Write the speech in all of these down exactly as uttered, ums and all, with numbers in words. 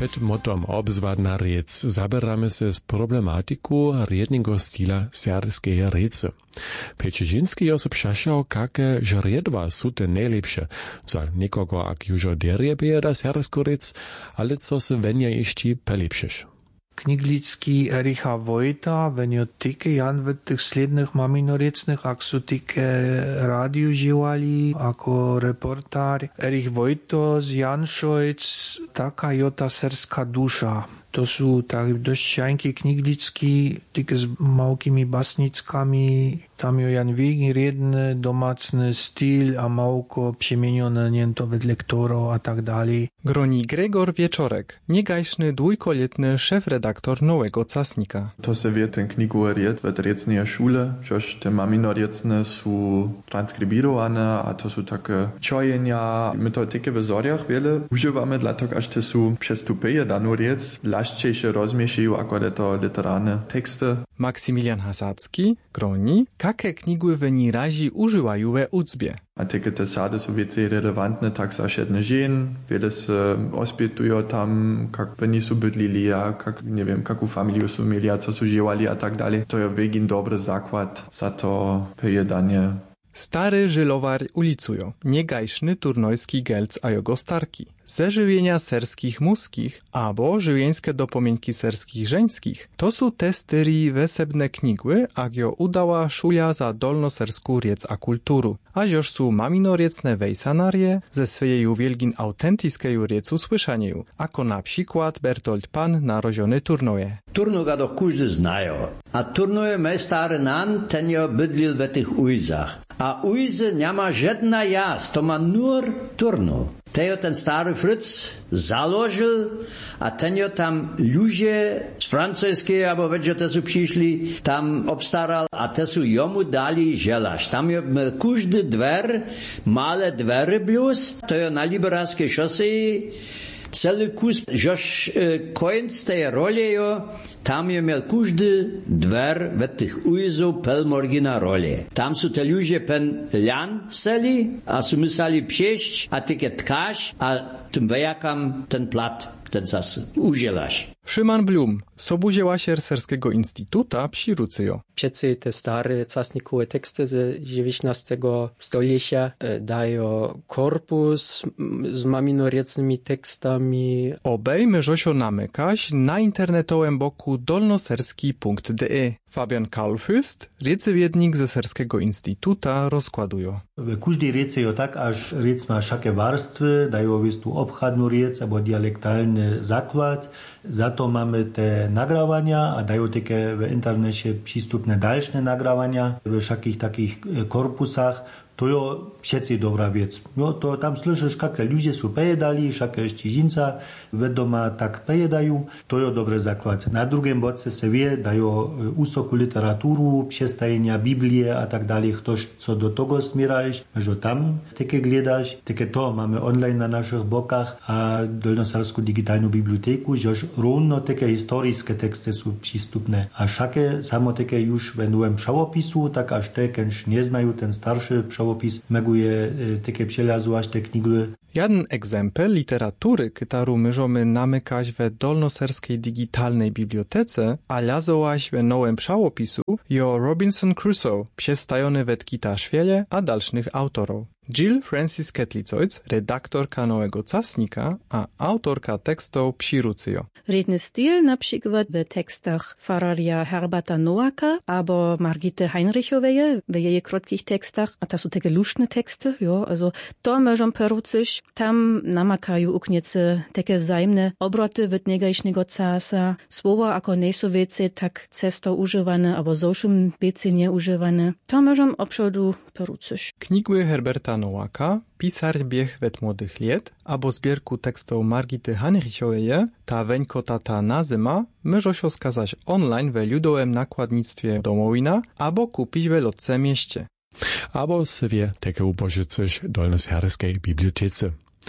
Pet motom obzwadna rec zabieramy se z problematiku riednego stila serskeje rece. Pečežinski je se přašal, kake žredva su te najlepše. Za nikogo, ak južo derje beje da sersku rec, ale co se venja išti pelepšeš. Kniglicki Ericha Vojta, venjotike Jan v tých sledných maminorecných, ak sú tike rádiu živali, ako reportár. Erich Vojto z Janšojc, taká jota serská duša. To sú tak dosť šajnky kniglický, tike s malkými basnickami. Tam je jan veľmi riedny domácny styl a malko przemienione niento ved lektorov a tak dalej. Groni Gregor Wieczorek, niegajszny dwójkoletny szef-redaktor Nowego Casnika. To se wie ten knigu ried ved riecnej szule, żoż te mamino riecne sú transkribirowane, a to sú také čojenia. My to tike w zoriach wiele używamy, dlatego aż te sú přestupy danu riec, laščejšie rozmiešajú ako to literárne teksty. Maksymilian Hasácky, groni, kaké knigy v ní raži używajú ve ucbie. A takie te sady są więcej relevantne, tak za jedne żen, wiele se ospitują tam, jak oni są bydlili, a jak, nie wiem, jaką familię są mieli, a co są żyli, a tak dalej. To jest wielki dobry zakład za to pojedanie. Stary Żylowar ulicujo, niegajszny turnojski gelc a jego starki. Ze żywienia serskich muskich, albo żywienskie dopomieńki serskich żeńskich, to są te styri wesebne knigły, a jo udała szulia za dolnosersku riec a kulturu. A joż są maminoriecne wejsanarie, ze swojej wielgin autentiskeju riecu słyszanieju, ako na przykład Bertolt Pan narożony Turnoje. Turnoga do każdy znają, a Turnoje me stary nan, ten jo bydlil we tych ujzach. A ujzy nie ma żadna jas, to ma nur Turno. Tejo ten stary Fritz zalożył, a tenjo tam ludzie z francuskiej, albo wiecie, te su przyszli, tam obstaral, a te su jomu dali żelaż. Tam jo każdy dwer, male dwery bluz, to jo na liberalskiej szosei, cały kus, żoż e, końc tej roli jo, tam je miał każdy dwer we tych ujzów pelmorgi na roli. Tam su te ludzie pen lian seli, a su mysali przejść, a tykie tkaś, a tym wejakam ten plat, ten zas uzielaś. Szyman Blum, sobuzielasier Serskiego Instytuta przy Rucyjo. Wszyscy te stare casnikowe teksty z dziewiętnastego stulecia dają korpus z maminorecnymi tekstami. Obejmy żosio namykaś na internetowym boku dolnoserski punkt de. Fabian Kalfust, riecywiednik ze Serskiego Instytuta, rozkładują. W każdej riece jo tak, aż riec ma wszakie warstwy, dają wistu obchadnu riec albo dialektalny zakład. Za to mamy te nagrawania, a dają takie w internecie przystupne dalsze nagrawania w wszakich takich korpusach. To jo všetci dobra wiec. No to tam słyszysz, jakie ludzie są pejedali, jakie ścieżinca wiadoma tak pejedają. To jo dobry zakład. Na drugim boce se wie, dają wysoką literaturę, przestajenia Biblię a tak dalej. Ktoś, co do tego zmierasz, że tam takie gledasz. Takie to mamy online na naszych bokach, a Dolnoserską digitalną biblioteku, że równo takie historyczne teksty są przystupne. A wszakie samo takie już w nowym przełopisu, tak aż te, kęż nie znają ten starszy opis meguje takie przelazu aż te knigy. Jeden egzempel literatury, którą myżomy namykać we dolnoserskiej digitalnej bibliotece, a lazołaś we nowym przełopisu, jo Robinson Crusoe, przestajony we tkita szwiele, a dalszych autorów. Jill Francis Ketlicojc, redaktorka Nowego Casnika, a autorka tekstów przy Rucyjo. Redny styl na przykład w tekstach Fararia Herberta Nowaka albo Margity Heinrichowej, w jej krótkich tekstach, a to są takie luszne teksty, jo, also to możą perucyć, tam namakają ukniecy takie zajemne obroty w niegajsznego casa, słowa ako nie są wiece tak cesto używane, albo zowszym wiece nie używane, to możą obszodu perucyć. Knigły Herberta Nowaka, pisar bieg wet młodych liet, albo zbierku tekstów Margity Heinrichowej, ta weńko tata nazyma, może się skazać online we ludowym nakładnictwie domowina, albo kupić we lotce mieście. Albo sobie takie upożyczyć dolnoserskiej bibliotece.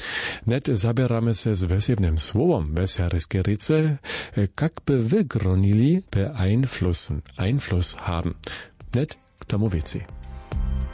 Net zabieramy se z wesebnym słowom w serskie rice, jak by wygronili beeinflussen, Einfluss haben. Net k tomu věci.